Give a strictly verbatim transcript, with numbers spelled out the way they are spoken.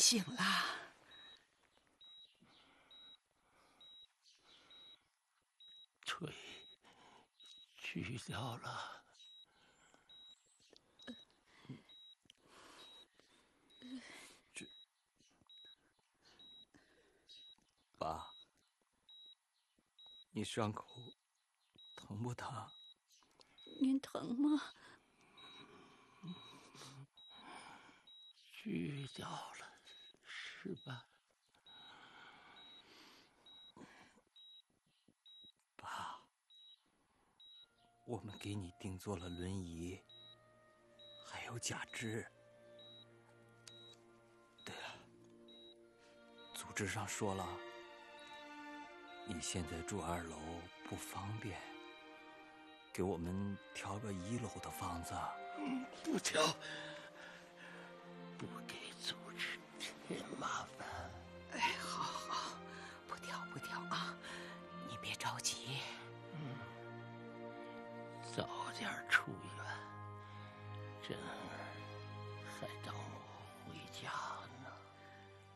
醒了。 腿锯掉了。这，爸，你伤口疼不疼？ 您疼吗？ 锯掉了，是吧？爸，我们给你定做了轮椅，还有假肢。对了，组织上说了，你现在住二楼不方便，给我们调个一楼的房子。嗯，不调，不给组织添麻烦。 哎，好好，不调不调啊，你别着急。 嗯，早点出院，珍儿还等我回家呢。